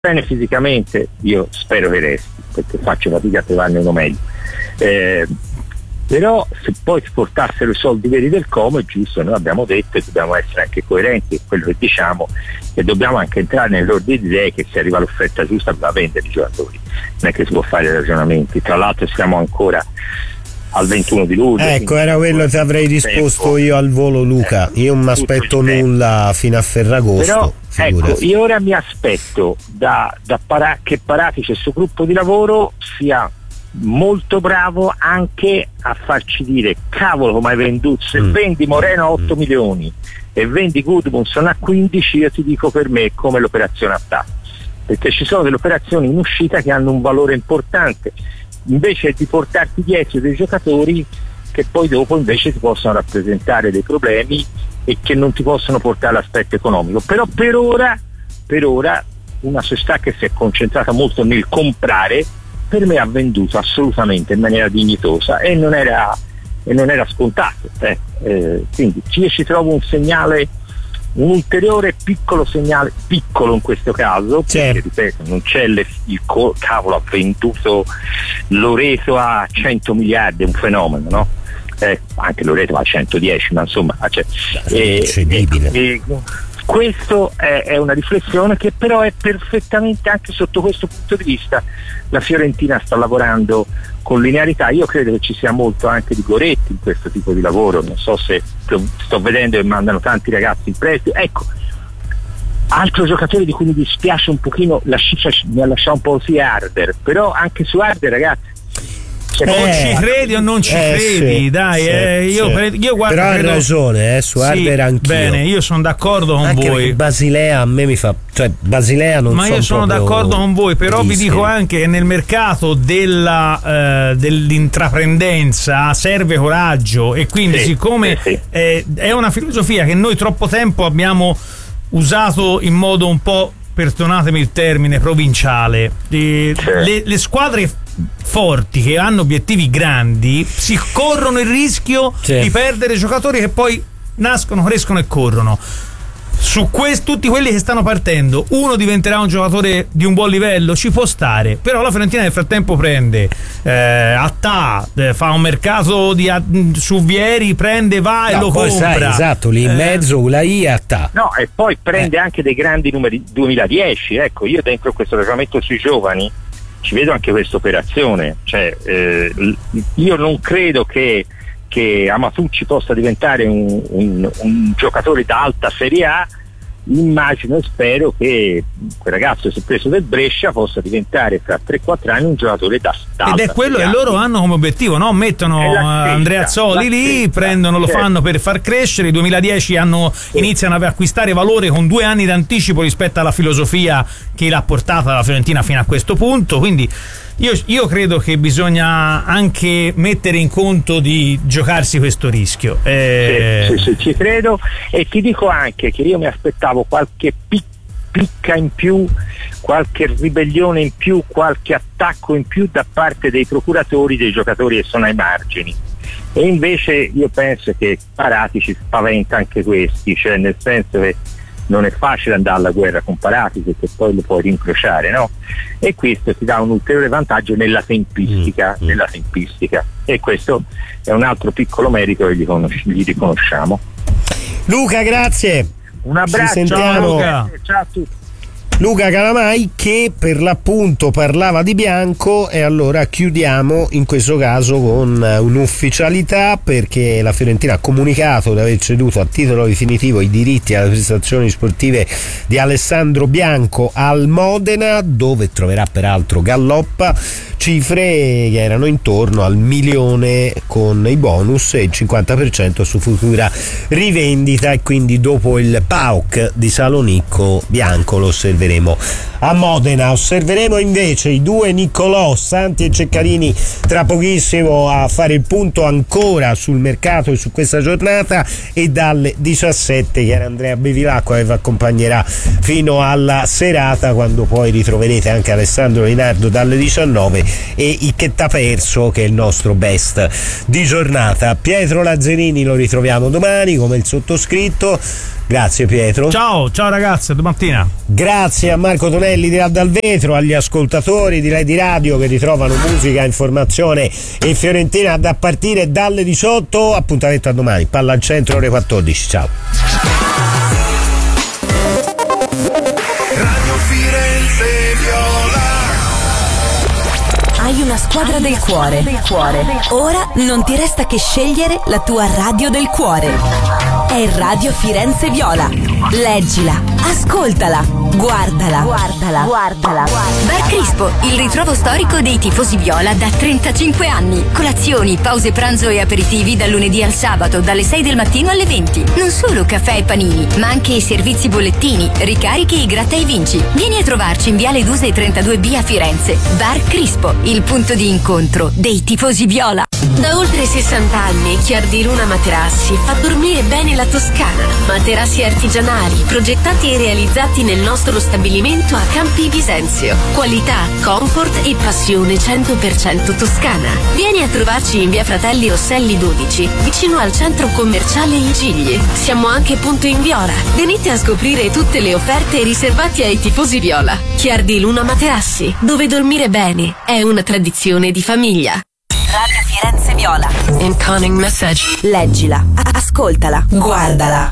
bene fisicamente, io spero che resti, perché faccio fatica a trovarne uno meglio. Però se poi portassero i soldi veri del Como, è giusto, noi abbiamo detto e dobbiamo essere anche coerenti con quello che diciamo, che dobbiamo anche entrare nell'ordine di idee che se arriva l'offerta giusta va a vendere i giocatori, non è che si può fare ragionamenti. Tra l'altro siamo ancora al 21 di luglio. Ecco, era quello che avrei risposto io al volo, Luca. Io non mi aspetto nulla fino a Ferragosto. Però ecco, io ora mi aspetto che Paratici e il suo gruppo di lavoro sia molto bravo anche a farci dire: cavolo, come hai venduto, se vendi Moreno a 8 milioni e vendi Gudmundsson a 15, io ti dico, per me è come l'operazione attacco, perché ci sono delle operazioni in uscita che hanno un valore importante, invece di portarti dietro dei giocatori che poi dopo invece ti possono rappresentare dei problemi e che non ti possono portare all'aspetto economico. Però per ora una società che si è concentrata molto nel comprare, per me ha venduto assolutamente in maniera dignitosa e non era scontato. Quindi io ci trovo un segnale, un ulteriore piccolo segnale, piccolo in questo caso, perché ripeto, non c'è cavolo, ha venduto Loreto a 100 miliardi, è un fenomeno, no? Anche Loreto a 110, ma insomma questo è una riflessione che però è perfettamente, anche sotto questo punto di vista la Fiorentina sta lavorando con linearità. Io credo che ci sia molto anche di Goretti in questo tipo di lavoro, non so se sto vedendo che mandano tanti ragazzi in prestito. Ecco, altro giocatore di cui mi dispiace un pochino, la cifra mi ha lasciato un po' così Harder, però anche su Harder, ragazzi, o ci credi o non ci credi, dai, io guardo, però hai ragione, su Harder anch'io. Bene, io sono d'accordo con anche voi. Basilea a me mi fa, cioè Basilea non, ma io sono d'accordo con voi, però vi dico anche che nel mercato dell'intraprendenza serve coraggio, e quindi siccome è una filosofia che noi troppo tempo abbiamo usato in modo un po', perdonatemi il termine, provinciale, le squadre forti che hanno obiettivi grandi si corrono il rischio di perdere giocatori che poi nascono, crescono e corrono. Su tutti quelli che stanno partendo, uno diventerà un giocatore di un buon livello, ci può stare, però la Fiorentina nel frattempo prende Attà, fa un mercato su Vieri, prende, va e lo compra. Esatto, lì in mezzo Ulai e Attà. No, e poi prende anche dei grandi numeri 2010. Ecco, io dentro questo ragionamento sui giovani ci vedo anche questa operazione, cioè io non credo che Amatucci possa diventare un giocatore da alta Serie A. Immagino e spero che quel ragazzo che si è preso del Brescia possa diventare fra 3-4 anni un giocatore da alta. Ed è quello che loro hanno come obiettivo, no? Mettono Andrea Azzoli lì, prendono, lo fanno per far crescere. I 2010 iniziano ad acquistare valore con 2 anni d'anticipo rispetto alla filosofia che l'ha portata la Fiorentina fino a questo punto, quindi io credo che bisogna anche mettere in conto di giocarsi questo rischio. Sì, ci credo, e ti dico anche che io mi aspettavo qualche picca in più, qualche ribellione in più, qualche attacco in più da parte dei procuratori dei giocatori che sono ai margini, e invece io penso che Paratici spaventa anche questi, cioè nel senso che non è facile andare alla guerra con Paratici perché poi lo puoi rincrociare, no? E questo ti dà un ulteriore vantaggio nella tempistica, e questo è un altro piccolo merito che gli riconosciamo. Luca, grazie. Un abbraccio. Ci sentiamo. Luca. Ciao a tutti. Luca Calamai, che per l'appunto parlava di Bianco, e allora chiudiamo in questo caso con un'ufficialità, perché la Fiorentina ha comunicato di aver ceduto a titolo definitivo i diritti alle prestazioni sportive di Alessandro Bianco al Modena, dove troverà peraltro Galloppa, cifre che erano intorno al 1 milione con i bonus e il 50% su futura rivendita, e quindi dopo il PAOK di Salonicco Bianco lo osserveremo a Modena. Osserveremo invece i due Niccolò, Santi e Ceccarini, tra pochissimo a fare il punto ancora sul mercato e su questa giornata, e dalle 17 che era Andrea Bevilacqua che vi accompagnerà fino alla serata, quando poi ritroverete anche Alessandro Linardo dalle 19 e il Che t'ha perso, che è il nostro best di giornata. Pietro Lazzarini lo ritroviamo domani come il sottoscritto. Grazie Pietro. Ciao ragazzi, a domattina. Grazie a Marco Tonelli di Là dal Vetro, agli ascoltatori di Lady Radio che ritrovano musica, informazione e Fiorentina da partire dalle 18. Appuntamento a domani, palla al centro, ore 14. Ciao. Radio Firenze Viola. Hai una squadra del cuore. Ora non ti resta che scegliere la tua radio del cuore. È Radio Firenze Viola. Leggila, ascoltala, guardala. Bar Crispo, il ritrovo storico dei tifosi viola da 35 anni. Colazioni, pause pranzo e aperitivi dal lunedì al sabato, dalle 6 del mattino alle 20. Non solo caffè e panini, ma anche i servizi bollettini, ricarichi e gratta e vinci. Vieni a trovarci in Viale Duse 32B a Firenze. Bar Crispo, il punto di incontro dei tifosi viola. Da oltre 60 anni Chiardi Luna Materassi fa dormire bene la Toscana. Materassi artigianali, progettati e realizzati nel nostro stabilimento a Campi Bisenzio. Qualità, comfort e passione 100% toscana. Vieni a trovarci in via Fratelli Osselli 12, vicino al centro commerciale I Gigli. Siamo anche punto in Viola. Venite a scoprire tutte le offerte riservate ai tifosi viola. Chiardi Luna Materassi, dove dormire bene è una tradizione di famiglia. Radio Firenze Viola. Incoming message. Leggila, ascoltala, guardala.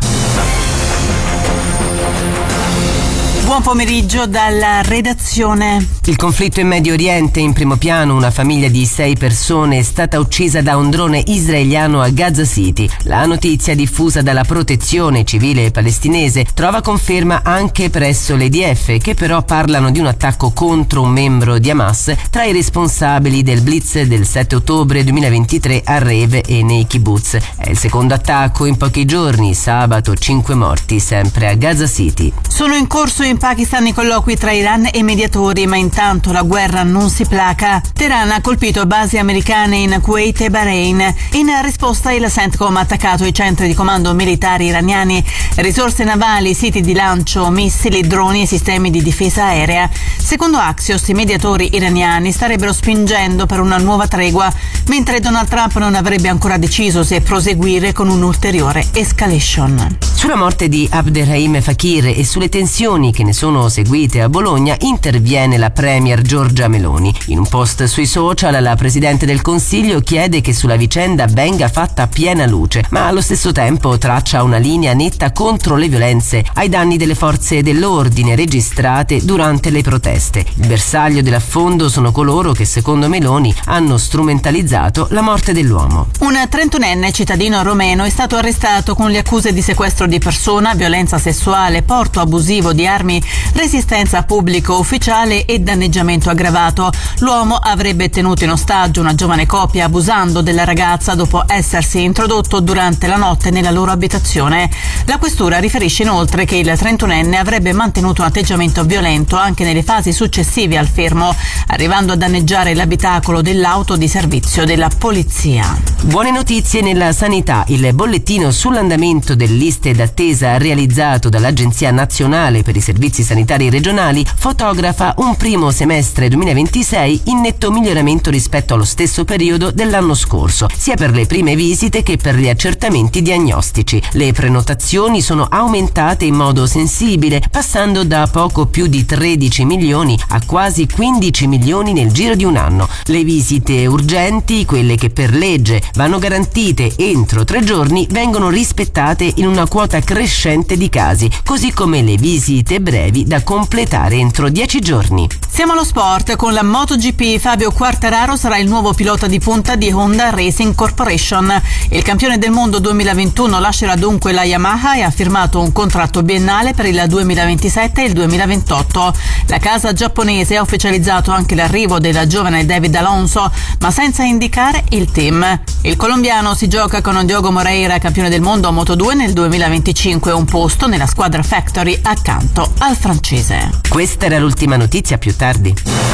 Buon pomeriggio dalla redazione. Il conflitto in Medio Oriente, in primo piano una famiglia di 6 persone è stata uccisa da un drone israeliano a Gaza City. La notizia diffusa dalla protezione civile palestinese trova conferma anche presso l'EDF, che però parlano di un attacco contro un membro di Hamas tra i responsabili del blitz del 7 ottobre 2023 a Reve e nei kibbutz. È il secondo attacco in pochi giorni, sabato 5 morti sempre a Gaza City. Sono in corso in Pakistan i colloqui tra Iran e mediatori, ma intanto la guerra non si placa. Teheran ha colpito basi americane in Kuwait e Bahrain. In risposta il CENTCOM ha attaccato i centri di comando militari iraniani, risorse navali, siti di lancio, missili, droni e sistemi di difesa aerea. Secondo Axios, i mediatori iraniani starebbero spingendo per una nuova tregua, mentre Donald Trump non avrebbe ancora deciso se proseguire con un'ulteriore escalation. Sulla morte di Abderrahim Fakir e sulle tensioni che ne sono seguite a Bologna interviene la premier Giorgia Meloni. In un post sui social la Presidente del Consiglio chiede che sulla vicenda venga fatta piena luce, ma allo stesso tempo traccia una linea netta contro le violenze ai danni delle forze dell'ordine registrate durante le proteste. Il bersaglio dell'affondo sono coloro che secondo Meloni hanno strumentalizzato la morte dell'uomo. Un 31enne cittadino romeno è stato arrestato con le accuse di sequestro di persona, violenza sessuale, porto abusivo di armi, resistenza a pubblico ufficiale e danneggiamento aggravato. L'uomo avrebbe tenuto in ostaggio una giovane coppia abusando della ragazza dopo essersi introdotto durante la notte nella loro abitazione. La questura riferisce inoltre che il 31enne avrebbe mantenuto un atteggiamento violento anche nelle fasi successive al fermo, arrivando a danneggiare l'abitacolo dell'auto di servizio della polizia. Buone notizie nella sanità. Il bollettino sull'andamento delle liste d'attesa realizzato dall'Agenzia Nazionale per i Servizi Sanitari Regionali fotografa un primo semestre 2026 in netto miglioramento rispetto allo stesso periodo dell'anno scorso, sia per le prime visite che per gli accertamenti diagnostici. Le prenotazioni sono aumentate in modo sensibile, passando da poco più di 13 milioni a quasi 15 milioni nel giro di un anno. Le visite urgenti, quelle che per legge vanno garantite entro 3 giorni, vengono rispettate in una quota crescente di casi, così come le visite brevi da completare entro 10 giorni. Siamo allo sport con la MotoGP. Fabio Quartararo sarà il nuovo pilota di punta di Honda Racing Corporation. Il campione del mondo 2021 lascerà dunque la Yamaha e ha firmato un contratto biennale per il 2027 e il 2028. La casa giapponese ha ufficializzato anche l'arrivo del giovane David Alonso, ma senza indicare il team. Il colombiano si gioca con Diogo Moreira, campione del mondo a Moto2 nel 2025, un posto nella squadra Factory accanto al francese. Questa era l'ultima notizia, più tardi.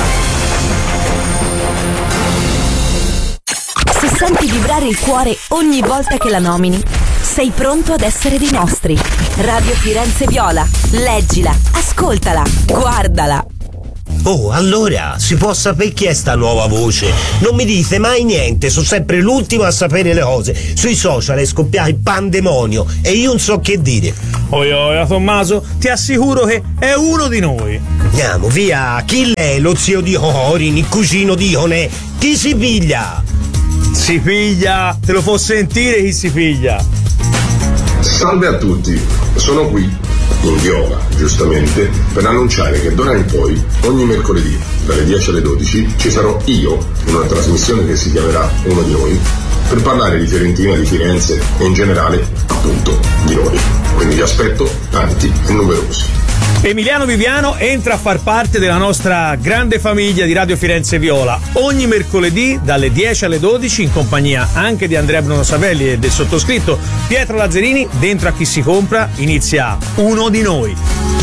Se senti vibrare il cuore ogni volta che la nomini, sei pronto ad essere dei nostri. Radio Firenze Viola. Leggila, ascoltala, guardala. Oh, allora, si può sapere chi è sta nuova voce? Non mi dite mai niente, sono sempre l'ultimo a sapere le cose. Sui social è scoppiato il pandemonio e io non so che dire. Oia, Tommaso, ti assicuro che è uno di noi. Andiamo, via. Chi è lo zio di Corin, il cugino di Ionè? Chi si piglia? Si piglia, te lo può sentire chi si piglia. Salve a tutti, sono qui, in viola, giustamente, per annunciare che d'ora in poi, ogni mercoledì, dalle 10 alle 12, ci sarò io, in una trasmissione che si chiamerà Uno di Noi, per parlare di Fiorentina, di Firenze e in generale, appunto, di noi. Quindi vi aspetto tanti e numerosi. Emiliano Viviano entra a far parte della nostra grande famiglia di Radio Firenze Viola ogni mercoledì dalle 10 alle 12 in compagnia anche di Andrea Bruno Savelli e del sottoscritto Pietro Lazzarini. Dentro a Chi si compra inizia Uno di Noi.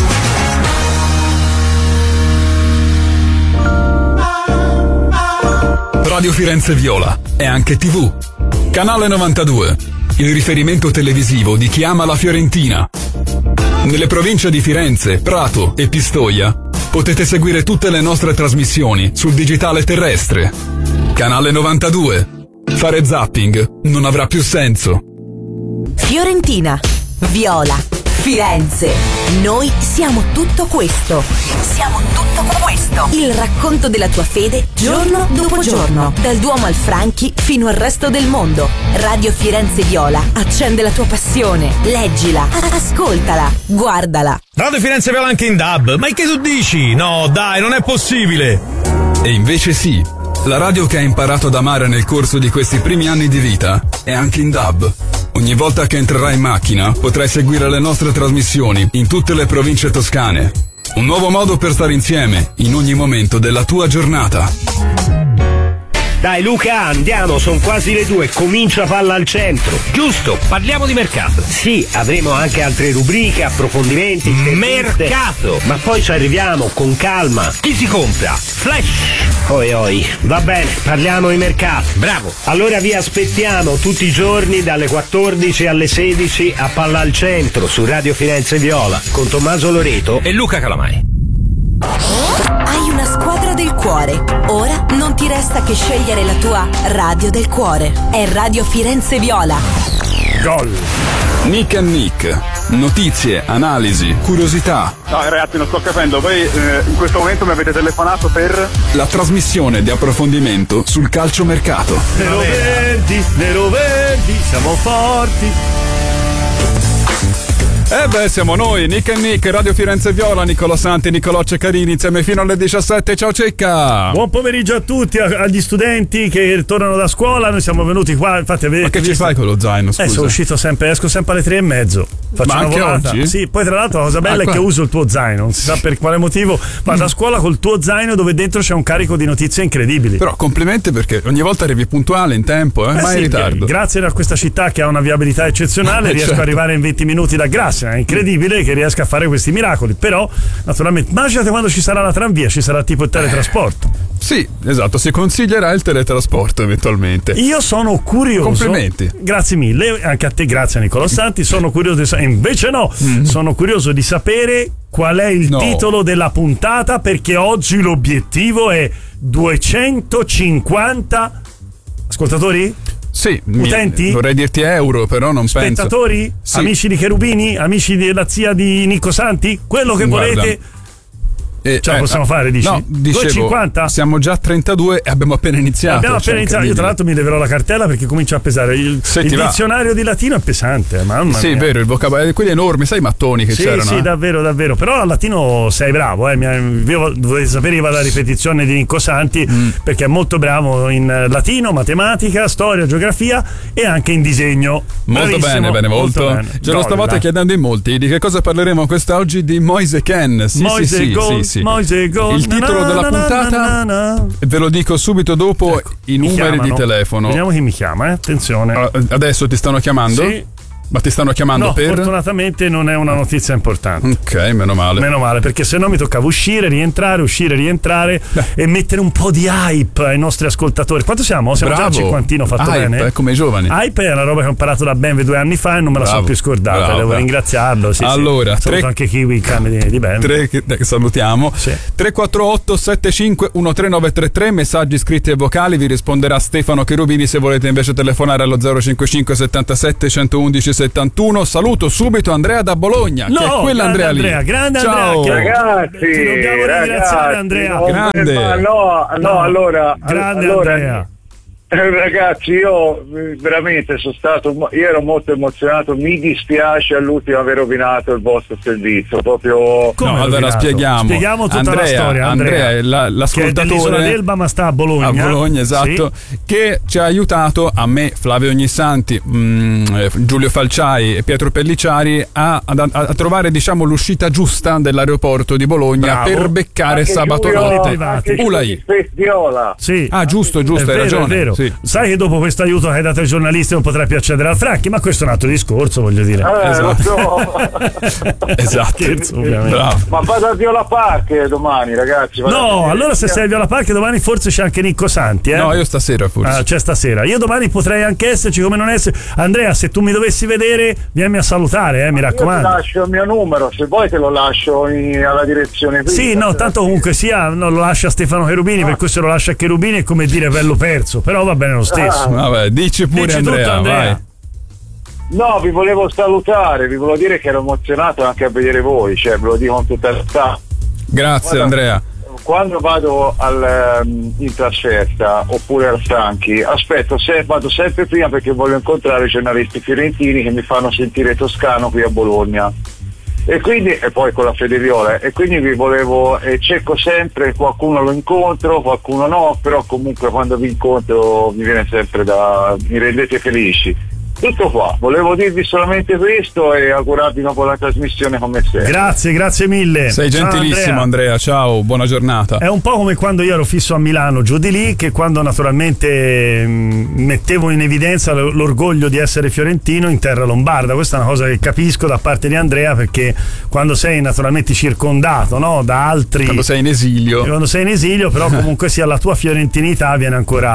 Radio Firenze Viola è anche TV. Canale 92, il riferimento televisivo di chi ama la Fiorentina. Nelle province di Firenze, Prato e Pistoia potete seguire tutte le nostre trasmissioni sul digitale terrestre. Canale 92. Fare zapping non avrà più senso. Fiorentina, Viola, Firenze. Noi siamo tutto questo. Siamo tutto questo. Il racconto della tua fede giorno dopo giorno. Dal Duomo al Franchi fino al resto del mondo. Radio Firenze Viola accende la tua passione. Leggila, ascoltala, guardala. Radio Firenze Viola anche in DAB. Ma che tu dici? No, dai, non è possibile. E invece sì. La radio che hai imparato ad amare nel corso di questi primi anni di vita è anche in DAB. Ogni volta che entrerai in macchina potrai seguire le nostre trasmissioni in tutte le province toscane. Un nuovo modo per stare insieme in ogni momento della tua giornata. Dai Luca, andiamo, sono quasi le 2, comincia Palla al Centro. Giusto, parliamo di mercato. Sì, avremo anche altre rubriche, approfondimenti. Mercato! Ma poi ci arriviamo con calma. Chi si compra? Flash! Oi, va bene, parliamo di mercato. Bravo! Allora vi aspettiamo tutti i giorni dalle 14 alle 16 a Palla al Centro su Radio Firenze Viola con Tommaso Loreto e Luca Calamai. Hai una squadra del cuore. Ora non ti resta che scegliere la tua radio del cuore. È Radio Firenze Viola. Gol. Nick and Nick. Notizie, analisi, curiosità. No ragazzi, non sto capendo. Voi in questo momento mi avete telefonato per la trasmissione di approfondimento sul calciomercato. Nero Verdi, siamo forti. Siamo noi, Nick and Nick, Radio Firenze Viola, Nicolò Santi, Nicolò Ceccarini, insieme fino alle 17. Ciao Cecca! Buon pomeriggio a tutti, agli studenti che tornano da scuola. Noi siamo venuti qua, infatti avete. Ma che ci fai con lo zaino, scusa? Sono uscito sempre, esco sempre alle 3:30. Faccio ma una anche volata. oggi? Sì, poi tra l'altro la cosa bella è che uso il tuo zaino, non si sa per quale motivo. Vado a scuola col tuo zaino dove dentro c'è un carico di notizie incredibili. Però complimenti perché ogni volta arrivi puntuale in tempo, mai sì, in ritardo. Grazie a questa città che ha una viabilità eccezionale riesco certo. ad arrivare in 20 minuti da Grassia. È incredibile che riesca a fare questi miracoli. Però naturalmente immaginate quando ci sarà la tranvia, ci sarà tipo il teletrasporto. Sì, esatto, si consiglierà il teletrasporto eventualmente. Io sono curioso. Complimenti. Grazie mille, anche a te, grazie a Nicolò Santi. Sono curioso di invece no, sono curioso di sapere qual è il titolo della puntata, perché oggi l'obiettivo è 250 ascoltatori? Sì, utenti? Vorrei dirti euro, però non spettatori? Penso. Sì. Amici di Cherubini? Amici della zia di Nico Santi? Quello che volete? Ce la possiamo fare, dici? No, dicevo, 250? Siamo già a 32 e abbiamo appena iniziato. Abbiamo appena iniziato. Io tra l'altro mi leverò la cartella perché comincia a pesare. Il dizionario di latino è pesante, mamma mia. Sì, vero, il vocabolario, quelli enormi, sai i mattoni che c'erano? Sì, davvero. Però al latino sei bravo, dovete sapere, io vado alla ripetizione di Nico Santi perché è molto bravo in latino, matematica, storia, geografia e anche in disegno. Molto bene, molto bene. Ce lo stavate chiedendo in molti di che cosa parleremo quest'oggi? Di Moise Kean. Sì. Il titolo della puntata ve lo dico subito dopo, i numeri di telefono. Vediamo chi mi chiama, attenzione. Adesso ti stanno chiamando? Sì. Ma ti stanno chiamando no, per? Fortunatamente non è una notizia importante. Ok, meno male. Meno male, perché se no mi toccava uscire, rientrare e mettere un po' di hype ai nostri ascoltatori. Quanto siamo? Siamo già al cinquantino fatto hype, bene? È come i giovani. Hype è una roba che ho imparato da Ben 2 anni fa e non me la sono più scordata. Devo ringraziarlo. Sì, allora, saluto anche Kiwi, cane di Ben. Che salutiamo. Sì. 348 75 13933, messaggi scritti e vocali. Vi risponderà Stefano Cherubini. Se volete invece telefonare allo 055 77 111 71. Saluto subito Andrea da Bologna, che è quella Andrea lì. Grande Ciao. Andrea, ragazzi, ti dobbiamo ringraziare, Andrea. Grande. Allora, Andrea. Ragazzi, io veramente io ero molto emozionato, mi dispiace all'ultimo aver rovinato il vostro servizio, proprio. Allora spieghiamo tutta Andrea, la storia. Andrea è l'ascoltatore, che è dell'Isola d'Elba ma sta a Bologna. A Bologna, esatto, sì. Che ci ha aiutato, a me, Flavio Ognissanti, Giulio Falciai e Pietro Pelliciari a trovare, diciamo, l'uscita giusta dell'aeroporto di Bologna. Bravo. Per beccare anche sabato notte Ulai. Sì. Giusto, hai ragione. È vero. Sì. Sai che dopo questo aiuto che hai dato ai giornalisti non potrai più accedere al Franchi, ma questo è un altro discorso, voglio dire. Esatto. Scherzo, ovviamente. Ma vado a Viola Park domani, ragazzi. No, allora se sei a Viola Park domani forse c'è anche Nicco Santi, No, io stasera forse. C'è stasera. Io domani potrei anche esserci, come non essere. Andrea, se tu mi dovessi vedere, vieni a salutare, mi raccomando. Io ti lascio il mio numero, se vuoi te lo lascio alla direzione. Sì, no, tanto comunque sia, lo lascia Stefano Cherubini, per cui se lo lascia Cherubini è come dire bello perso, però va bene lo stesso. Vabbè, dici pure Andrea, tutto, Andrea. vai. No, vi volevo salutare, vi volevo dire che ero emozionato anche a vedere voi, ve lo dico con tutta la. Grazie. Guarda, Andrea. Quando vado in trasferta oppure al Franchi, vado sempre prima perché voglio incontrare i giornalisti fiorentini che mi fanno sentire toscano qui a Bologna. E poi con la Fede Viola, e quindi vi volevo, cerco sempre, qualcuno lo incontro, qualcuno no, però comunque quando vi incontro mi rendete felici. Tutto qua, volevo dirvi solamente questo e augurarvi una buona trasmissione come sempre. Grazie mille. Sei gentilissimo, Andrea, ciao, buona giornata. È un po' come quando io ero fisso a Milano, giù di lì, che quando naturalmente mettevo in evidenza l'orgoglio di essere fiorentino in terra lombarda. Questa è una cosa che capisco da parte di Andrea, perché quando sei naturalmente circondato, no, da altri, quando sei in esilio, però comunque sia la tua fiorentinità viene ancora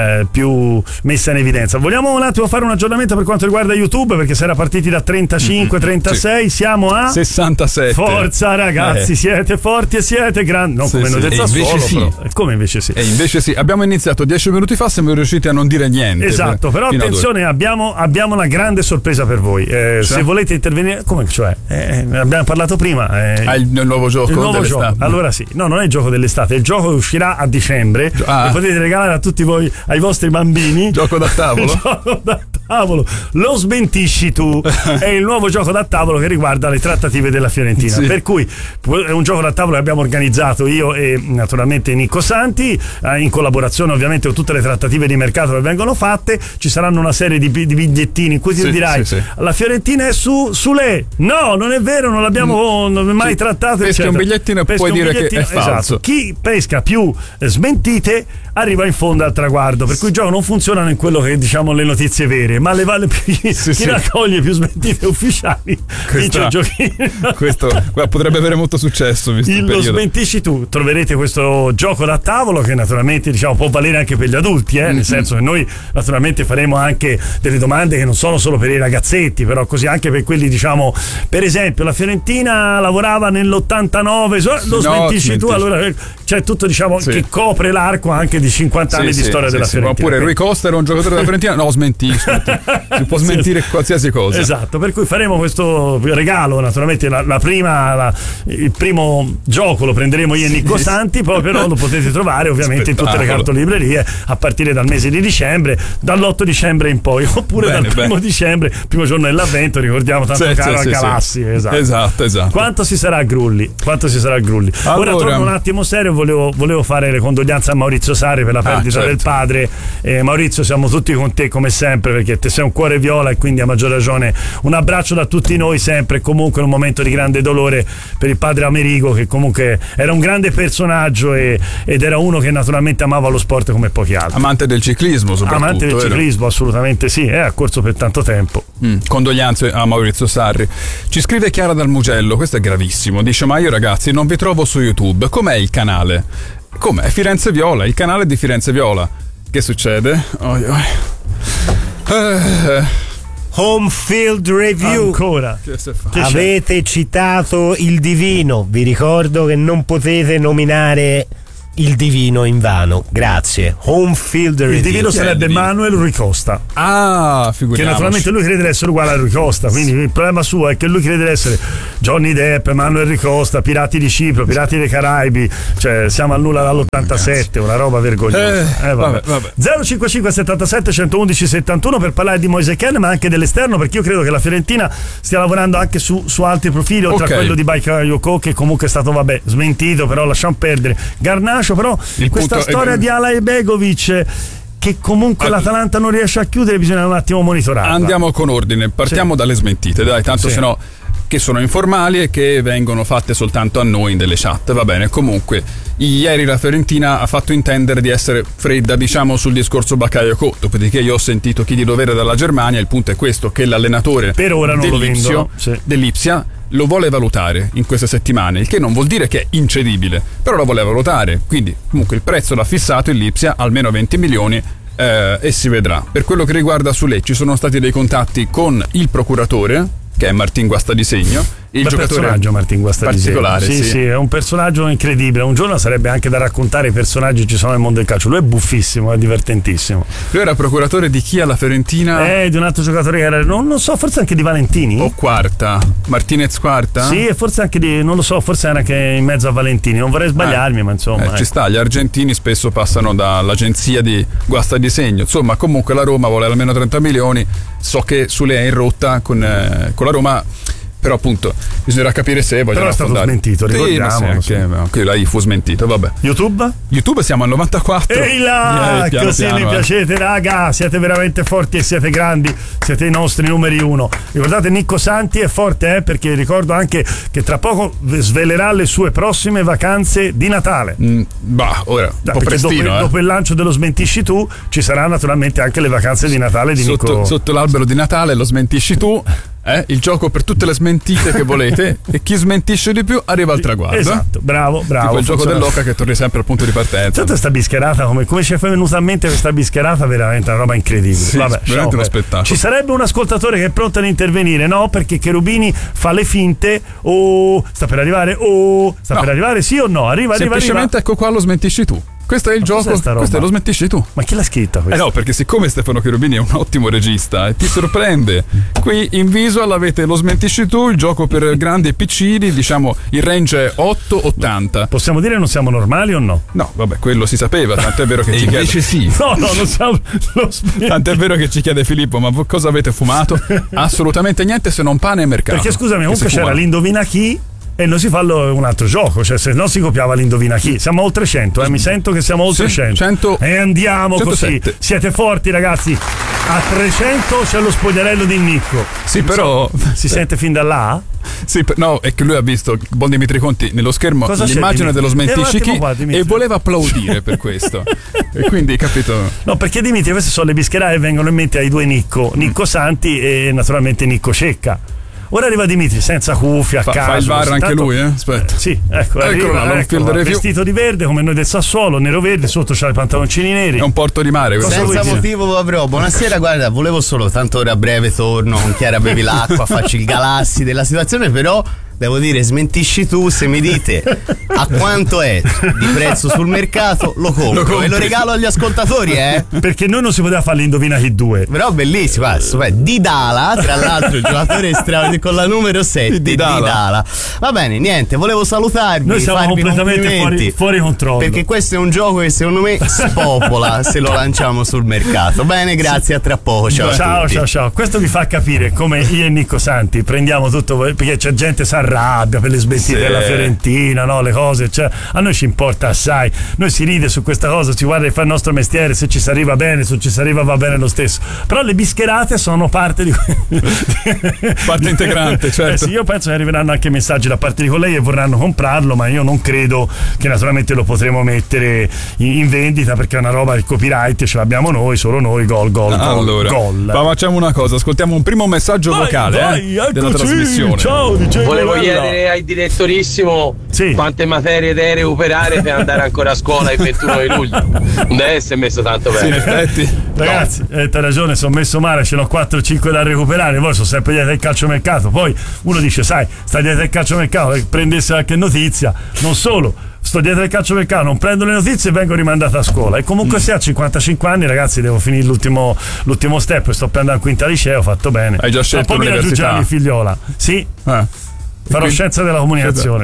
più messa in evidenza. Vogliamo un attimo fare un aggiornamento per quanto riguarda YouTube, perché si era partiti da 35, 36, sì. Siamo a 67. Forza ragazzi, siete forti e siete grandi, non come noi del Sassuolo, però. Come invece sì. E invece sì, abbiamo iniziato 10 minuti fa, siamo riusciti a non dire niente. Esatto, però attenzione, abbiamo una grande sorpresa per voi. Se volete intervenire, come cioè? Abbiamo parlato prima. Il nuovo gioco dell'estate. Allora sì, no, non è il gioco dell'estate, è il gioco che uscirà a dicembre e potete regalare a tutti voi, ai vostri bambini. Gioco da tavolo. Gioco da tavolo. Lo smentisci tu. È il nuovo gioco da tavolo che riguarda le trattative della Fiorentina, sì. Per cui è un gioco da tavolo che abbiamo organizzato io e naturalmente Nicco Santi, in collaborazione ovviamente con tutte le trattative di mercato che vengono fatte. Ci saranno una serie di bigliettini in cui ti dirai la Fiorentina è sulle. No, non è vero, non l'abbiamo mai trattato. Pesca un bigliettino e puoi dire che è falso. Esatto. Chi pesca più smentite arriva in fondo al traguardo, per cui il gioco non funziona in quello che diciamo le notizie vere, ma le vale più chi raccoglie più smentite ufficiali vince il giochino. Questo potrebbe avere molto successo visto il periodo. Lo smentisci tu. Troverete questo gioco da tavolo che naturalmente può valere anche per gli adulti, nel senso che noi naturalmente faremo anche delle domande che non sono solo per i ragazzetti, però così anche per quelli, per esempio la Fiorentina lavorava nell'89, lo smentisci tu, allora c'è tutto che copre l'arco anche di 50 anni di storia della Fiorentina. Oppure Rui Costa era un giocatore della Fiorentina, no, smentisco. Si può smentire qualsiasi cosa. Esatto, per cui faremo questo regalo, naturalmente il primo gioco lo prenderemo io e Nicco Santi, poi però lo potete trovare ovviamente in tutte le cartolibrerie a partire dal mese di dicembre, dall'8 dicembre in poi, oppure dal 1 dicembre, primo giorno dell'avvento, ricordiamo tanto caro a Galassi. Esatto. Quanto si sarà a Grulli? Allora, ora torno un attimo serio, volevo fare le condoglianze a Maurizio Sarri per la perdita del padre. Maurizio, siamo tutti con te come sempre, perché te sei un cuore viola, e quindi a maggior ragione un abbraccio da tutti noi sempre, comunque in un momento di grande dolore per il padre Amerigo, che comunque era un grande personaggio ed era uno che naturalmente amava lo sport come pochi altri. Amante del ciclismo soprattutto. Amante del ciclismo, assolutamente sì, ha corso per tanto tempo. Condoglianze a Maurizio Sarri. Ci scrive Chiara dal Mugello, questo è gravissimo, dice: ma io ragazzi non vi trovo su YouTube, com'è il canale? Com'è? Firenze Viola, il canale di Firenze Viola. Che succede? Home Field Review. Ancora. Avete citato il Divino, vi ricordo che non potete nominare il Divino in vano, grazie. Home Field Review. Il Divino sarebbe Manuel Rui Costa. Ah, figuriamoci. Che naturalmente lui crede di essere uguale a Rui Costa, quindi il problema suo è che lui crede di essere Johnny Depp, Manuel Rui Costa, Pirati di Cipro, Pirati dei Caraibi, cioè siamo al nulla dall'87, una roba vergognosa. Vabbè. 055 77 111 71 per parlare di Moise Kean, ma anche dell'esterno, perché io credo che la Fiorentina stia lavorando anche su altri profili, oltre a quello di Bakayoko, che comunque è stato smentito, però lasciamo perdere. Garnacho, però questa storia di Alay Begovic, che comunque l'Atalanta non riesce a chiudere, bisogna un attimo monitorarla. Andiamo con ordine, partiamo dalle smentite, dai, tanto sennò, che sono informali e che vengono fatte soltanto a noi in delle chat. Va bene, comunque ieri la Fiorentina ha fatto intendere di essere fredda, diciamo, sul discorso Bakayoko, dopodiché io ho sentito chi di dovere dalla Germania. Il punto è questo, che l'allenatore per ora non dell'Ipsia lo vuole valutare in queste settimane, il che non vuol dire che è incedibile, però lo vuole valutare, quindi comunque il prezzo l'ha fissato il Lipsia, almeno 20 milioni, e si vedrà. Per quello che riguarda Sule, ci sono stati dei contatti con il procuratore, che è Martin Guastadisegno, il giocatore personaggio Martin Guastadisegno particolare. Sì, è un personaggio incredibile. Un giorno sarebbe anche da raccontare i personaggi che ci sono nel mondo del calcio. Lui è buffissimo, è divertentissimo. Lui era procuratore di chi alla Fiorentina? Di un altro giocatore che era, non so, forse anche di Valentini o Quarta, Martinez Quarta? Sì, e forse anche non lo so, forse era anche in mezzo a Valentini, non vorrei sbagliarmi, ma insomma ci sta, gli argentini spesso passano dall'agenzia di Guastadisegno. Insomma, comunque la Roma vuole almeno 30 milioni. So che Sule è in rotta con la Roma, però appunto bisognerà capire se vogliono. Però è stato smentito, ricordiamo. Anche lei fu smentito, vabbè. YouTube siamo al 94. Ehi là, così mi piacete, raga, siete veramente forti e siete grandi, siete i nostri numeri uno. Ricordate, Nicco Santi è forte, perché ricordo anche che tra poco svelerà le sue prossime vacanze di Natale. Ora un po' prestino, dopo il lancio dello Smentisci Tu ci saranno naturalmente anche le vacanze di Natale di Nicco. Sotto l'albero di Natale lo Smentisci Tu. Il gioco per tutte le smentite che volete, e chi smentisce di più arriva al traguardo. Esatto, bravo. Tipo il gioco dell'oca, che torni sempre al punto di partenza. Tutta sta bischerata, come ci è venuta a mente questa bischerata, veramente una roba incredibile. Sì, veramente uno spettacolo. Ci sarebbe un ascoltatore che è pronto ad intervenire, no? Perché Cherubini fa le finte. Sta per arrivare? Per arrivare, sì o no? Arriva. Semplicemente ecco qua lo Smentisci Tu. Questo è il gioco, questo è lo Smentisci Tu. Ma chi l'ha scritta questa? No, perché siccome Stefano Cherubini è un ottimo regista e ti sorprende, qui in visual avete lo Smentisci Tu, il gioco per grandi e piccini, diciamo il range è 8-80. Possiamo dire non siamo normali o no? No, vabbè, quello si sapeva, tant'è vero che ci chiede. Invece sì. No, non siamo. Tant'è vero che ci chiede Filippo, ma cosa avete fumato? Assolutamente niente, se non pane e mercato. Perché scusami, comunque c'era l'Indovina Chi. E non si fa un altro gioco, cioè se no si copiava l'Indovina Chi. Siamo oltre 100, mi sento che siamo oltre 100. E andiamo 107. Così. Siete forti, ragazzi. A 300 c'è lo spogliarello di Nicco. Sì, però si sente fin da là? Sì, no, è che lui ha visto Buon Dimitri Conti nello schermo l'immagine dello Smentisci Chi e voleva applaudire per questo. E quindi, capito? No, perché Dimitri, queste sono le bischerate che vengono in mente ai due Nicco Santi e naturalmente Nicco Cecca. Ora arriva Dimitri senza cuffia, a caso. Fa il VAR anche lui, Aspetta. Sì, ecco, vestito di verde come noi del Sassuolo, nero-verde, sotto c'ha i pantaloncini neri. È un porto di mare. Senza motivo avrò. Buonasera, guarda, volevo solo, tanto ora a breve torno con Chiara bevi l'acqua, faccio il galassi della situazione, però devo dire, Smentisci Tu, se mi dite a quanto è di prezzo sul mercato, lo compro e lo regalo agli ascoltatori, perché noi non si poteva fare l'Indovina Chi 2. Però bellissimo, Dydala, tra l'altro il giocatore straordinario con la numero 7, Dydala. Va bene, niente, volevo salutarvi. Noi siamo completamente fuori controllo, perché questo è un gioco che secondo me spopola se lo lanciamo sul mercato. Bene, grazie, a tra poco. Ciao. Ciao. Questo vi fa capire come io e Nicco Santi prendiamo tutto, perché c'è gente sa arrabbia per le smentite della Fiorentina, no? Le cose, cioè, a noi ci importa assai, noi si ride su questa cosa, ci guarda di fare il nostro mestiere, se ci si arriva bene, se ci si arriva va bene lo stesso, però le bischerate sono parte di parte integrante, certo. Sì, io penso che arriveranno anche messaggi da parte di colleghi che vorranno comprarlo, ma io non credo che naturalmente lo potremo mettere in vendita, perché è una roba, il copyright ce l'abbiamo noi, solo noi, gol. Ma facciamo una cosa, ascoltiamo un primo messaggio vocale della trasmissione. Ciao, volevo chiedere al direttorissimo quante materie deve recuperare per andare ancora a scuola il 21 di luglio. Non deve essere messo tanto bene. Sì, in effetti. Ragazzi, t'hai ragione, sono messo male, ce n'ho 4-5 da recuperare, voi sono sempre dietro il calciomercato, poi uno dice, sai, sta dietro il calciomercato, prendesse qualche notizia, non solo, sto dietro il calciomercato, non prendo le notizie e vengo rimandato a scuola, e comunque se a 55 anni, ragazzi, devo finire l'ultimo step, sto prendendo la quinta liceo, ho fatto bene. Hai già scelto poi l'università? Mi raggiungeranno Figliola, sì, farò scienza della comunicazione.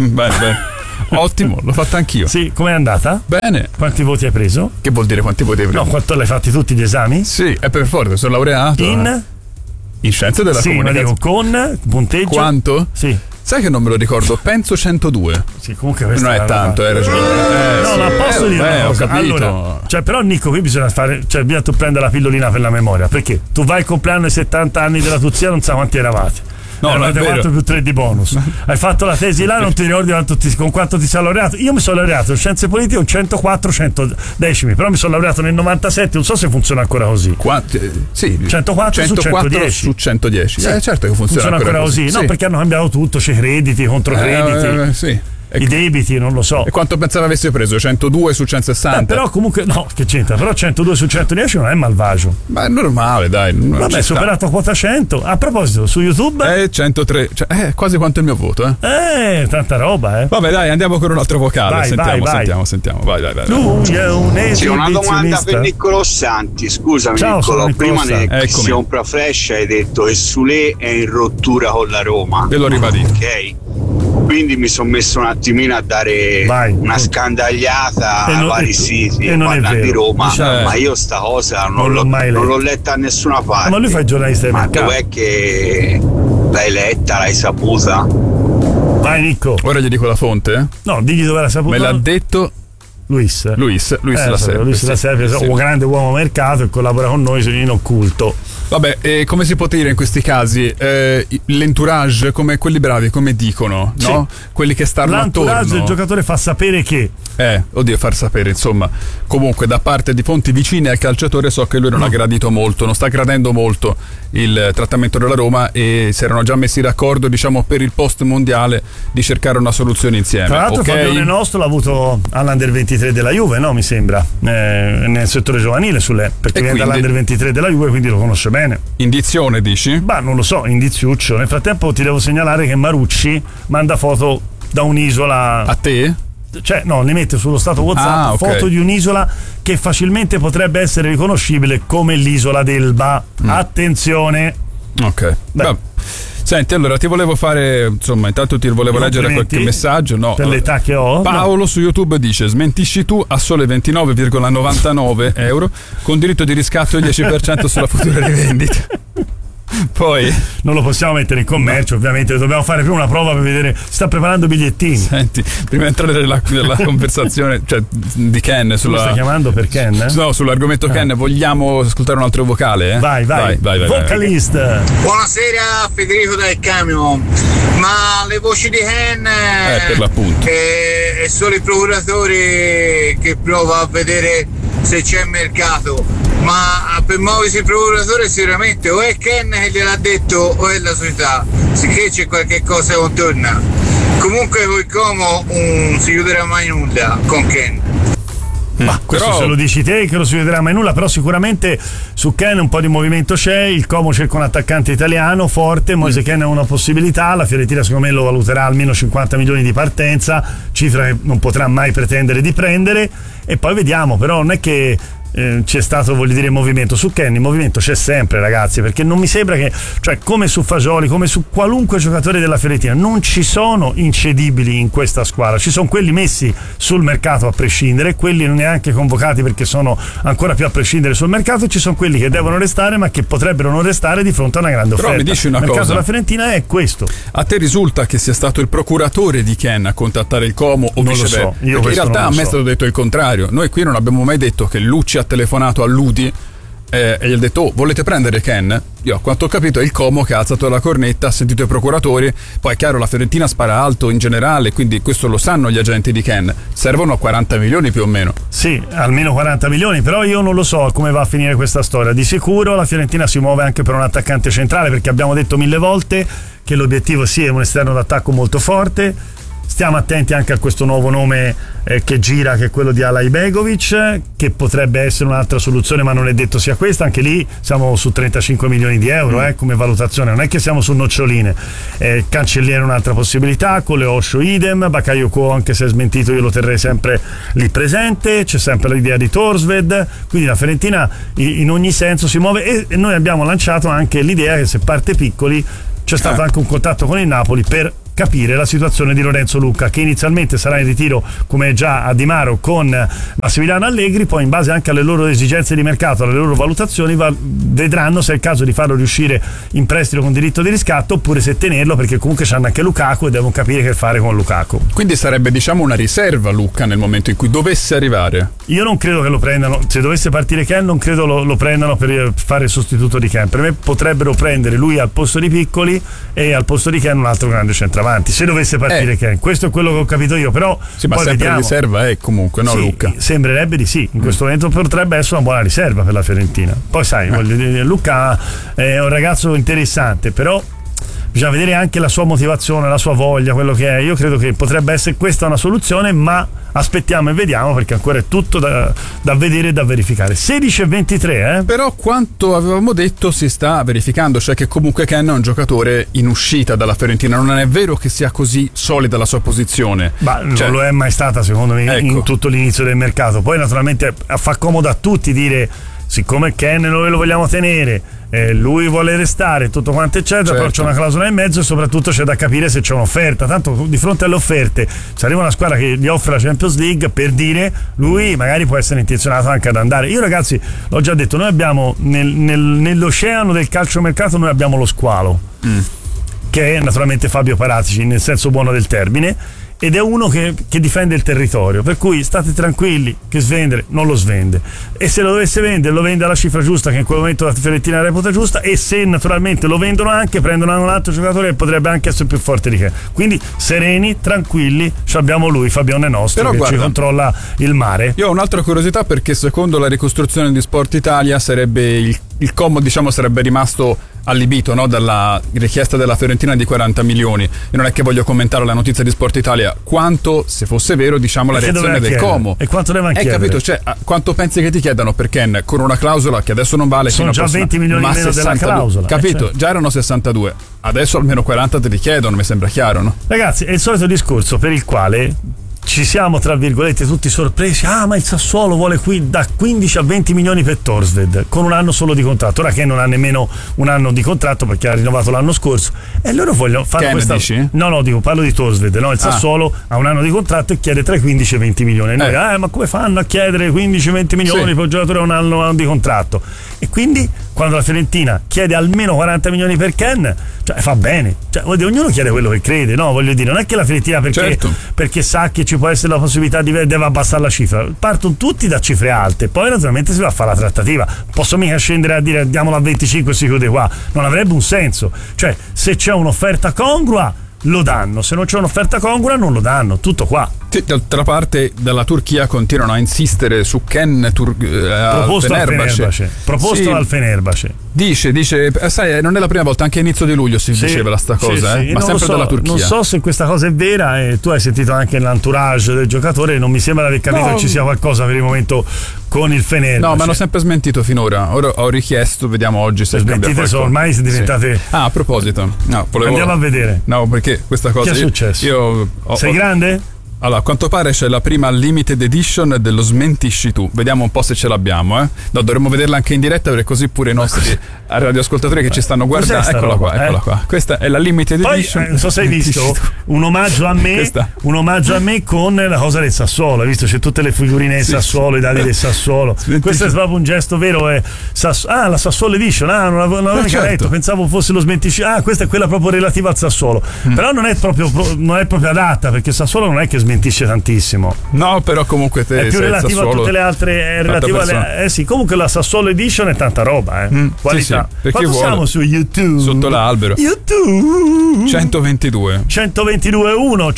Bene. Ottimo, l'ho fatta anch'io. Sì, com'è andata? Bene. Quanti voti hai preso? Che vuol dire quanti voti hai preso? No, quanto l'hai fatti tutti gli esami? Sì, è per forza, sono laureato. In scienze della comunicazione. Ma dico, con punteggio? Quanto? Sì. Sai che non me lo ricordo, penso 102. Sì, comunque non è tanto, hai ragione. No, ma posso dire una cosa? Ho capito. Allora, cioè, però Nico, qui bisogna fare, cioè bisogna tu prendere la pillolina per la memoria, perché tu vai al compleanno ai 70 anni della tua zia, non sa quanti eravate. No, non è vero. 4 più 3 di bonus. Hai fatto la tesi là, non ti ricordi con quanto ti sei laureato. Io mi sono laureato in scienze politiche un 104 110, però mi sono laureato nel 97, non so se funziona ancora così. Sì, 104 su 110. Su 110. Sì. Certo che funziona ancora così. No, sì. Perché hanno cambiato tutto, c'è crediti, controcrediti. Sì. I debiti, non lo so. E quanto pensava avessi preso? 102 su 160? Però comunque, no, che c'entra? Però 102 su 110 non è malvagio. Ma è normale, dai. Vabbè, superato quota 100. A proposito, su YouTube? 103, cioè, quasi quanto il mio voto, tanta roba, Vabbè, dai, andiamo con un altro vocale. Vai, sentiamo. Vai. Lui è un Sì, una domanda per Niccolò Santi. Scusami, Ciao, Niccolò, prima nel Eccomi. Flash hai detto che Sule è in rottura con la Roma. Ve lo ribadito. Ok. Quindi mi sono messo un attimino a dare una scandagliata a vari siti parlando di Roma, ma io sta cosa non l'ho letta a nessuna parte. Ma lui fa il giornalista di mercato. Dov'è che l'hai letta, l'hai saputa? Vai Nico. Ora gli dico la fonte? No, digli dove l'ha saputa. Me l'ha detto Luis La Serpe. Luis La Serpe, un grande uomo mercato e collabora con noi in occulto. Vabbè, e come si può dire in questi casi? L'entourage, come quelli bravi, come dicono, no? Quelli che stanno attorno. L'entourage del giocatore fa sapere che. Far sapere, insomma. Comunque, da parte di fonti vicine al calciatore so che lui non ha gradito molto, non sta gradendo molto il trattamento della Roma e si erano già messi d'accordo, diciamo, per il post mondiale di cercare una soluzione insieme. Tra l'altro Fabione Nostro l'ha avuto all'Under 23 della Juve, no? Mi sembra, nel settore giovanile, perché viene dall'Under 23 della Juve, quindi lo conosce bene. Indizione, dici? Bah, non lo so, indiziuccio. Nel frattempo ti devo segnalare che Marucci manda foto da un'isola. A te? Cioè, no, ne mette sullo stato WhatsApp foto di un'isola che facilmente potrebbe essere riconoscibile come l'isola d'Elba. Attenzione. Ok. Beh. Senti, allora ti volevo fare, insomma, intanto ti volevo leggere qualche messaggio, no? Per l'età che ho. Paolo su YouTube dice: smentisci tu a sole 29,99 euro con diritto di riscatto del 10% sulla futura rivendita. Poi non lo possiamo mettere in commercio, ovviamente dobbiamo fare prima una prova per vedere. Si sta preparando bigliettini. Senti, prima di entrare nella conversazione, cioè, di Ken sulla. Tu stai chiamando per Ken? No, sull'argomento Ken, vogliamo ascoltare un altro vocale? Vai. Vocalist. Buonasera Federico dal Camion. Ma le voci di Ken per l'appunto è solo il procuratore che prova a vedere se c'è mercato, ma per muoversi il procuratore sicuramente o è Ken che gliel'ha detto o è la società, sicché c'è qualche cosa che non torna. Comunque col Como non si chiuderà mai nulla con Ken. Ma questo però, se lo dici te che non si vedrà mai nulla, però sicuramente su Ken un po' di movimento c'è. Il Como cerca un attaccante italiano forte, Moise Ken è una possibilità, la Fiorentina secondo me lo valuterà almeno 50 milioni di partenza, cifra che non potrà mai pretendere di prendere, e poi vediamo. Però non è che c'è stato, voglio dire, movimento. Su Ken il movimento c'è sempre, ragazzi, perché non mi sembra che, cioè, come su Fagioli, come su qualunque giocatore della Fiorentina, non ci sono incedibili in questa squadra. Ci sono quelli messi sul mercato a prescindere, quelli non neanche convocati perché sono ancora più a prescindere sul mercato, e ci sono quelli che devono restare ma che potrebbero non restare di fronte a una grande offerta. Però mi dici una cosa, il mercato cosa, della Fiorentina è questo. A te risulta che sia stato il procuratore di Ken a contattare il Como o non viceversa? Lo so. Io perché in realtà a me è so. stato detto il contrario. Noi qui non abbiamo mai detto che Lucci ha telefonato a Ludi e gli ha detto: oh, volete prendere Ken? Io, a quanto ho capito, è il Como che ha alzato la cornetta, ha sentito i procuratori. Poi è chiaro, la Fiorentina spara alto in generale, quindi questo lo sanno gli agenti di Ken. Servono 40 milioni più o meno. Sì, almeno 40 milioni, però io non lo so come va a finire questa storia. Di sicuro la Fiorentina si muove anche per un attaccante centrale, perché abbiamo detto 1000 volte che l'obiettivo sì è un esterno d'attacco molto forte. Stiamo attenti anche a questo nuovo nome che gira, che è quello di Alaibegovic, che potrebbe essere un'altra soluzione, ma non è detto sia questa. Anche lì siamo su 35 milioni di euro come valutazione, non è che siamo su noccioline. Cancelliere un'altra possibilità, Coleoscio idem, Bakayoko, anche se è smentito, io lo terrei sempre lì presente. C'è sempre l'idea di Torsved, quindi la Fiorentina in ogni senso si muove, e noi abbiamo lanciato anche l'idea che se parte piccoli c'è stato anche un contatto con il Napoli per capire la situazione di Lorenzo Lucca, che inizialmente sarà in ritiro, come già a Di Maro, con Massimiliano Allegri. Poi, in base anche alle loro esigenze di mercato, alle loro valutazioni, vedranno se è il caso di farlo riuscire in prestito con diritto di riscatto oppure se tenerlo, perché comunque c'hanno anche Lukaku e devono capire che fare con Lukaku. Quindi sarebbe, diciamo, una riserva Lucca nel momento in cui dovesse arrivare. Io non credo che lo prendano, se dovesse partire Ken non credo lo prendano per fare il sostituto di Ken. Per me potrebbero prendere lui al posto di Piccoli e al posto di Ken un altro grande centravanti, se dovesse partire Ken. Questo è quello che ho capito io, però sì, ma poi sempre vediamo. Riserva è comunque, no, sì, Lucca? Sembrerebbe di sì, in questo momento potrebbe essere una buona riserva per la Fiorentina. Poi sai, voglio dire, Lucca è un ragazzo interessante, però bisogna vedere anche la sua motivazione, la sua voglia, quello che è. Io credo che potrebbe essere questa una soluzione, ma aspettiamo e vediamo, perché ancora è tutto da vedere e da verificare. 16:23, Però quanto avevamo detto si sta verificando, cioè che comunque Ken è un giocatore in uscita dalla Fiorentina. Non è vero che sia così solida la sua posizione, ma non lo è mai stata, secondo me, in tutto l'inizio del mercato. Poi naturalmente fa comodo a tutti dire: siccome Ken noi lo vogliamo tenere, lui vuole restare, tutto quanto eccetera, però c'è una clausola in mezzo, e soprattutto c'è da capire se c'è un'offerta. Tanto di fronte alle offerte, se arriva una squadra che gli offre la Champions League, per dire, lui magari può essere intenzionato anche ad andare. Io, ragazzi, l'ho già detto, noi abbiamo nell'oceano del calciomercato noi abbiamo lo squalo, che è naturalmente Fabio Paratici, nel senso buono del termine, ed è uno che difende il territorio, per cui state tranquilli che svendere non lo svende, e se lo dovesse vendere lo vende alla cifra giusta, che in quel momento la Fiorentina reputa giusta, e se naturalmente lo vendono anche, prendono un altro giocatore che potrebbe anche essere più forte di che. Quindi sereni, tranquilli, abbiamo lui, Fabione nostro, però che guarda, ci controlla il mare. Io ho un'altra curiosità, perché secondo la ricostruzione di Sport Italia sarebbe il Como, diciamo, sarebbe rimasto allibito, no, dalla richiesta della Fiorentina di 40 milioni. Io non è che voglio commentare la notizia di Sport Italia, quanto, se fosse vero, diciamo, la reazione del Como. E quanto devono chiedere? Capito, cioè, quanto pensi che ti chiedano per Ken con una clausola che adesso non vale, sono già 20 milioni meno 62, della clausola, capito? Certo. Già erano 62, adesso almeno 40 te li chiedono, mi sembra chiaro, no? Ragazzi, è il solito discorso per il quale ci siamo, tra virgolette, tutti sorpresi. Ma il Sassuolo vuole qui da 15 a 20 milioni per Torsved con un anno solo di contratto. Ora che non ha nemmeno un anno di contratto, perché ha rinnovato l'anno scorso, e loro vogliono fare questa. Dici? No, parlo di Torsved, no? Il Sassuolo ha un anno di contratto e chiede tra i 15 e 20 milioni. E noi, ma come fanno a chiedere 15-20 milioni per un giocatore a un anno di contratto? E quindi, quando la Fiorentina chiede almeno 40 milioni per Ken, cioè fa bene. Cioè, ognuno chiede quello che crede, no? Voglio dire, non è che la Fiorentina perché sa che ci può essere la possibilità di deve abbassare la cifra. Partono tutti da cifre alte, poi naturalmente si va a fare la trattativa. Posso mica scendere a dire diamola a 25 e si chiude qua, non avrebbe un senso. Cioè, se c'è un'offerta congrua lo danno, se non c'è un'offerta congrua non lo danno, tutto qua. Sì, d'altra parte dalla Turchia continuano a insistere su Ken proposto al Fenerbahce. Dice, sai, non è la prima volta, anche a inizio di luglio si diceva sta cosa, ma sempre dalla Turchia. Non so se questa cosa è vera, e tu hai sentito anche l'entourage del giocatore, non mi sembra di aver capito che ci sia qualcosa per il momento con il Fenerbahce. No, ma hanno sempre smentito finora. Ora ho richiesto, vediamo oggi se smentite sono ormai diventate. Sì. A proposito, andiamo a vedere. No, perché questa cosa. Che è successo? Sei grande? Allora, a quanto pare c'è la prima limited edition dello Smentisci tu. Vediamo un po' se ce l'abbiamo, No, dovremmo vederla anche in diretta, perché così pure i nostri radioascoltatori che ci stanno guardando. Eccola qua. Questa è la limited edition. Non so se hai visto un omaggio a me con la cosa del Sassuolo. Hai visto? C'è tutte le figurine del Sassuolo, i dadi del Sassuolo. Questo è proprio un gesto vero. La Sassuolo Edition. Non l'avevo mica detto, pensavo fosse lo Smentisci. Questa è quella proprio relativa al Sassuolo. Però non è proprio adatta, perché il Sassuolo non è che smentisce tantissimo. No, però comunque è più relativo a tutte le altre, è relativo alle, sì, comunque la Sassuolo Edition è tanta roba, qualità. Sì, quanto siamo su YouTube? Sotto l'albero. YouTube 122 122.1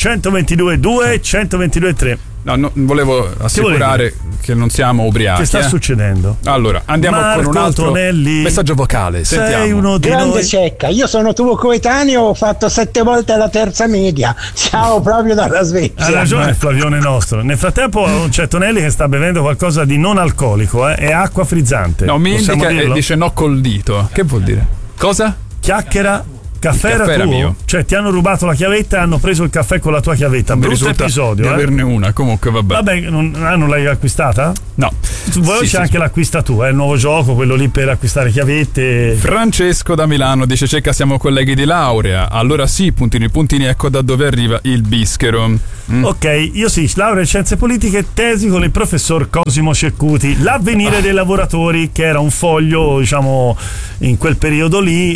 122.2 122.3. No, volevo assicurare che non siamo ubriachi. Che sta succedendo? Allora, andiamo Marco con un altro Tonelli, messaggio vocale. Sentiamo. Sei uno di Grande noi. Cecca, io sono tuo coetaneo, ho fatto 7 volte la terza media. Ciao, proprio dalla Svezia. Ha ragione Flavione nostro. Nel frattempo c'è Tonelli che sta bevendo qualcosa di non alcolico, è acqua frizzante. No, mi indica e dice no col dito. Che vuol dire? Cosa? Chiacchiera. Caffè era tuo? Mio. Cioè ti hanno rubato la chiavetta e hanno preso il caffè con la tua chiavetta. Brutto episodio. Di averne una, comunque vabbè. Non l'hai acquistata? No. Voi c'è anche l'acquista tu, il nuovo gioco, quello lì per acquistare chiavette. Francesco da Milano dice: Cecca, siamo colleghi di laurea. Allora sì, puntini, ecco da dove arriva il bischero. Ok, io sì, laurea in scienze politiche, tesi con il professor Cosimo Ceccuti. L'avvenire dei lavoratori, che era un foglio, diciamo, in quel periodo lì,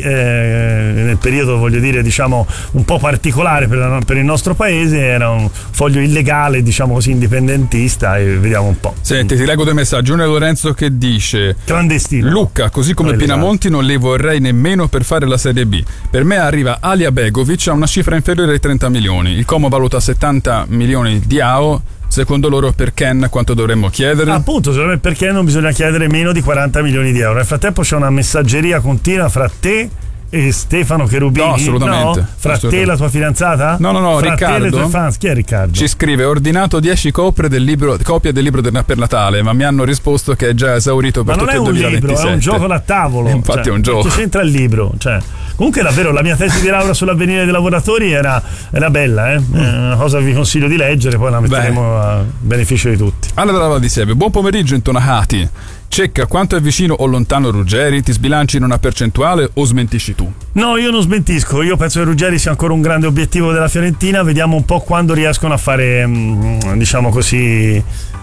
nel periodo, voglio dire, diciamo, un po' particolare per il nostro paese, era un foglio illegale, diciamo così, indipendentista, e vediamo un po'. Senti, ti leggo due messaggi. Uno è Lorenzo che dice: clandestino. Luca, così come Pinamonti non li vorrei nemmeno per fare la Serie B. Per me arriva Alia Begovic a una cifra inferiore ai 30 milioni. Il Como valuta 70 milioni di AO. Secondo loro per Ken quanto dovremmo chiedere? Appunto, secondo me per Ken non bisogna chiedere meno di 40 milioni di euro. Nel frattempo c'è una messaggeria continua fra te e Stefano Cherubini. No, assolutamente. No? Fra te e la tua fidanzata? No, fra Riccardo. Te e le tue fans. Chi è Riccardo? Ci scrive: ho ordinato 10 copie del libro per Natale, ma mi hanno risposto che è già esaurito per tutto il 2027. Ma non è un libro, è un gioco da tavolo. Infatti è un gioco. Che c'entra il libro? Comunque davvero la mia tesi di laurea sull'avvenire dei lavoratori era bella, una cosa che vi consiglio di leggere, poi la metteremo a beneficio di tutti. Allora di Sebe, buon pomeriggio intonacati. Cecca, quanto è vicino o lontano Ruggeri? Ti sbilanci in una percentuale o smentisci tu? No, io non smentisco. Io penso che Ruggeri sia ancora un grande obiettivo della Fiorentina. Vediamo un po' quando riescono a fare, diciamo così,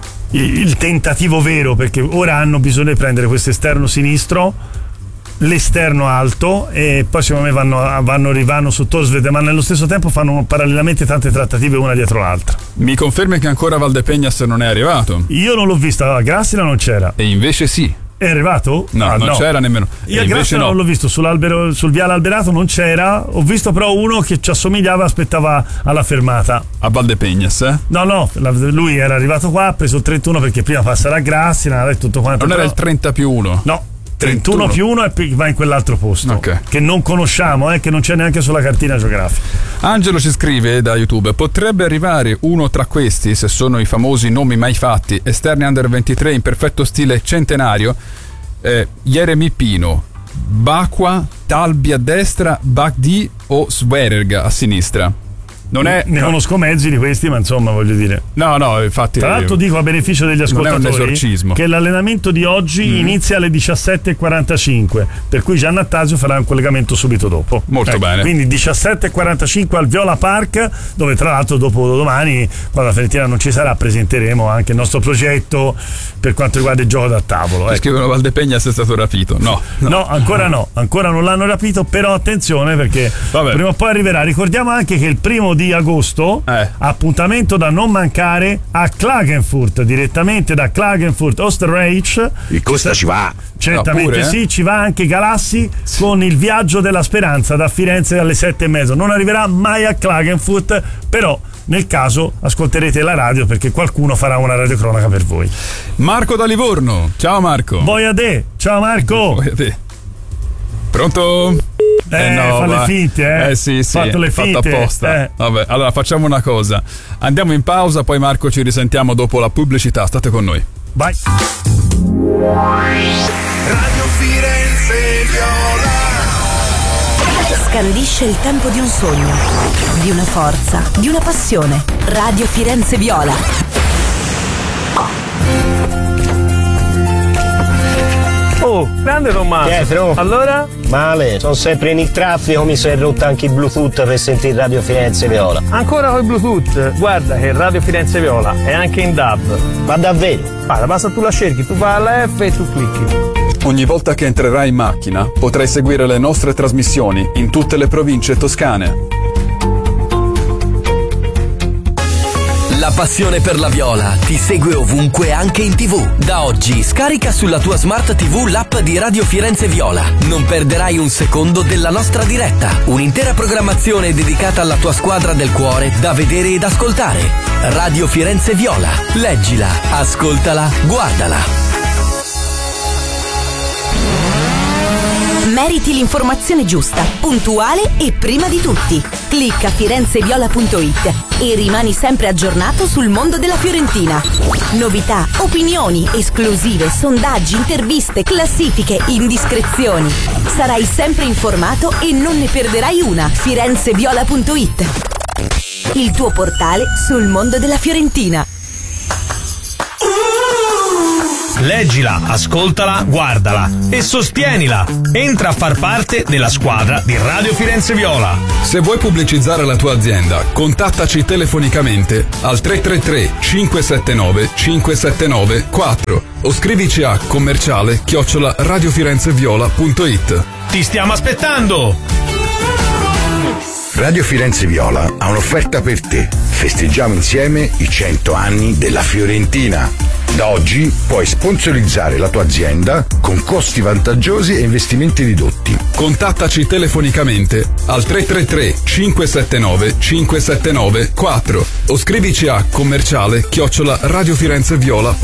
il tentativo vero, perché ora hanno bisogno di prendere questo esterno sinistro, l'esterno alto, e poi secondo me vanno su Torsved, ma nello stesso tempo fanno parallelamente tante trattative una dietro l'altra. Mi confermi che ancora Valdepegnas non è arrivato? Io non l'ho vista, a Grassina non c'era. E invece sì. È arrivato? No, non c'era nemmeno. Io a Grassina non l'ho visto, sul viale Alberato non c'era. Ho visto però uno che ci assomigliava, aspettava alla fermata. A Valdepegnas, No, lui era arrivato qua, ha preso il 31 perché prima passa la Grassina e tutto quanto. Non era il 30+1? No. 31+1 e va in quell'altro posto, che non conosciamo, che non c'è neanche sulla cartina geografica. Angelo ci scrive da YouTube: potrebbe arrivare uno tra questi, se sono i famosi nomi mai fatti, esterni under 23 in perfetto stile centenario, Jeremy Pino, Bakwa, Talbi a destra, Bagdi o Swerer a sinistra. Ne conosco mezzi di questi, ma insomma, voglio dire. No, infatti. Tra l'altro dico a beneficio degli ascoltatori non è un esorcismo, che l'allenamento di oggi inizia alle 17:45, per cui Gian Nattasio farà un collegamento subito dopo. Molto bene. Quindi 17:45 al Viola Park, dove tra l'altro domani, quando la Fiorentina non ci sarà, presenteremo anche il nostro progetto per quanto riguarda il gioco da tavolo. Scrivono Valdepegnas è stato rapito. No, ancora non l'hanno rapito, però attenzione, perché prima o poi arriverà. Ricordiamo anche che il 1 di agosto appuntamento da non mancare a Klagenfurt, direttamente da Klagenfurt Österreich. Il Costa ci va. Certamente sì, ci va anche Galassi con il viaggio della speranza da Firenze alle 7:30. Non arriverà mai a Klagenfurt, però nel caso ascolterete la radio, perché qualcuno farà una radiocronaca per voi. Marco da Livorno, ciao Marco. Boiade, ciao Marco. Pronto? Fa le finte, sì, fatto le finte, fatto apposta. Vabbè, allora facciamo una cosa, andiamo in pausa, poi Marco ci risentiamo dopo la pubblicità. State con noi. Vai. Radio Firenze Viola. Scandisce il tempo di un sogno, di una forza, di una passione. Radio Firenze Viola. Oh, grande Tommaso. Pietro. Allora? Male, sono sempre in il traffico, mi si è rotto anche il Bluetooth per sentire Radio Firenze Viola. Ancora con il Bluetooth? Guarda che Radio Firenze Viola è anche in DAB. Ma davvero? Guarda, basta tu la cerchi, tu fai la F e tu clicchi. Ogni volta che entrerai in macchina potrai seguire le nostre trasmissioni in tutte le province toscane. La passione per la viola ti segue ovunque, anche in TV. Da oggi scarica sulla tua smart TV l'app di Radio Firenze Viola. Non perderai un secondo della nostra diretta. Un'intera programmazione dedicata alla tua squadra del cuore da vedere ed ascoltare. Radio Firenze Viola. Leggila, ascoltala, guardala. Meriti l'informazione giusta, puntuale e prima di tutti. Clicca firenzeviola.it e rimani sempre aggiornato sul mondo della Fiorentina. Novità, opinioni, esclusive, sondaggi, interviste, classifiche, indiscrezioni. Sarai sempre informato e non ne perderai una. firenzeviola.it, il tuo portale sul mondo della Fiorentina. Leggila, ascoltala, guardala e sostienila. Entra a far parte della squadra di Radio Firenze Viola. Se vuoi pubblicizzare la tua azienda, contattaci telefonicamente al 333 579 579 4 o scrivici a commerciale@radiofirenzeviola.it. Ti stiamo aspettando! Radio Firenze Viola ha un'offerta per te. Festeggiamo insieme i 100 anni della Fiorentina. Da oggi puoi sponsorizzare la tua azienda con costi vantaggiosi e investimenti ridotti. Contattaci telefonicamente al 333 579 579 4 o scrivici a commerciale@radiofirenzeviola.it.